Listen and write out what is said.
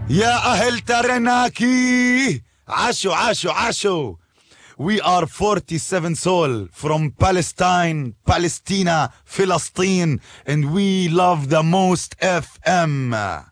يا أهل ترناكي عاشوا عاشوا عاشوا. We are 47 Soul from Palestine, Palestina, Philistine, and we love the most FM.